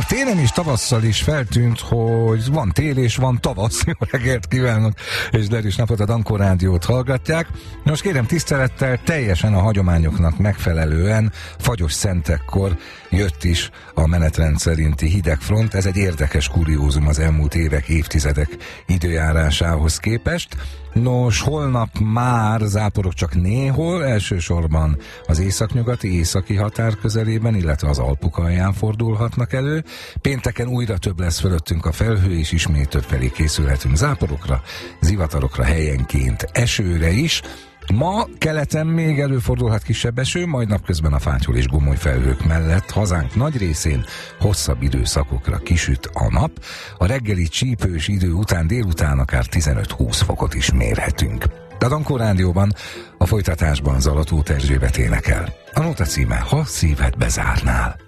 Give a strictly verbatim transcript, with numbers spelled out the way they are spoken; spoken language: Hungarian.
Már télen is, tavasszal is feltűnt, hogy van tél és van tavasz. Jó reggelt kívánok, és derűs napot, a Dankó Rádiót hallgatják. Most kérem tisztelettel, teljesen a hagyományoknak megfelelően fagyos szentekkor jött is a menetrend szerinti hidegfront. Ez egy érdekes kuriózum az elmúlt évek, évtizedek időjárásához képest. Nos, holnap már záporok csak néhol, elsősorban az északnyugati, északi határ közelében, illetve az Alpok alján fordulhatnak elő. Pénteken újra több lesz fölöttünk a felhő, és ismét több felé készülhetünk záporokra, zivatarokra, helyenként esőre is. Ma keleten még előfordulhat kisebb eső, majd napközben a fátyol és gomoly felhők mellett hazánk nagy részén hosszabb időszakokra kisüt a nap. A reggeli csípős idő után délután akár tizenöt-húsz fokot is mérhetünk. A Dankó Rádióban a folytatásban Zalatóth Erzsébet énekel. A nóta címe: Ha szíved bezárnál.